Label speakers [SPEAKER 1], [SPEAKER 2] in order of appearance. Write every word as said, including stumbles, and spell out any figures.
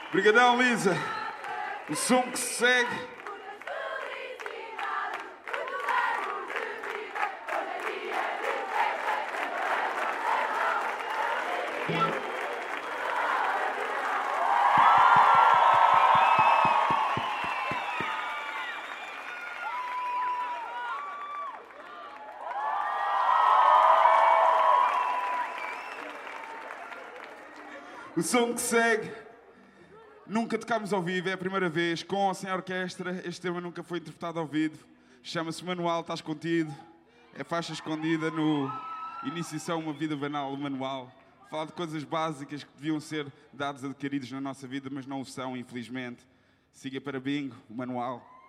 [SPEAKER 1] Obrigadão, Lisa. O som que se segue. O som que segue, nunca tocámos ao vivo, é a primeira vez, com ou sem orquestra. Este tema nunca foi interpretado ao vivo. Chama-se Manual, Estás Contido. É faixa escondida no Iniciação Uma Vida Banal, o Manual. Fala de coisas básicas que deviam ser dados adquiridos na nossa vida, mas não o são, infelizmente. Siga para Bingo, o Manual.